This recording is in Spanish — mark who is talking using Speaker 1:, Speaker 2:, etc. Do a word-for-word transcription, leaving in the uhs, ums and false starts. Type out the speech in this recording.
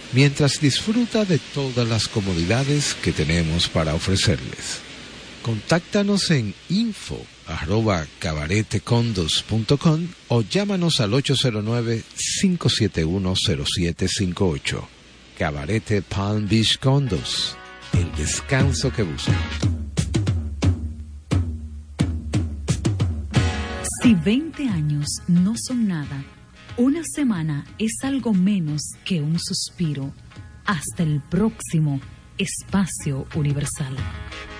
Speaker 1: mientras disfruta de todas las comodidades que tenemos para ofrecerles. Contáctanos en info arroba cabaretecondos punto com o llámanos al ocho cero nueve, cinco siete uno, cero siete cinco ocho. Cabarete Palm Beach Condos, el descanso que buscan.
Speaker 2: Si veinte años no son nada, una semana es algo menos que un suspiro. Hasta el próximo Espacio Universal.